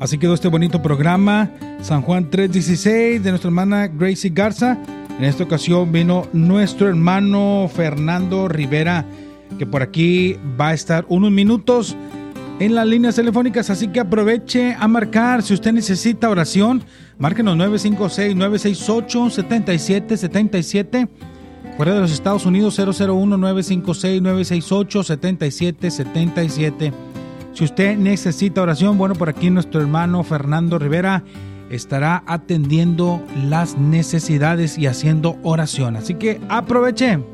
Así quedó este bonito programa, San Juan 3:16, de nuestra hermana Gracie Garza. En esta ocasión vino nuestro hermano Fernando Rivera, que por aquí va a estar unos minutos en las líneas telefónicas, así que aproveche a marcar. Si usted necesita oración, márquenos 956-968-7777. Fuera de los Estados Unidos, 001-956-968-7777. Si usted necesita oración, bueno, por aquí nuestro hermano Fernando Rivera estará atendiendo las necesidades y haciendo oración. Así que aproveche.